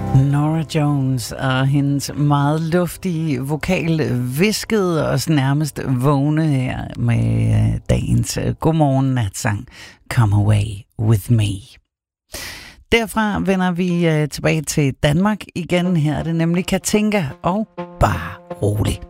Norah Jones og hendes meget luftige vokal viskede os nærmest vågne her med dagens godmorgen natsang Come Away With Me. Derfra vender vi tilbage til Danmark igen. Her er det nemlig Katinka og Bare Rolig.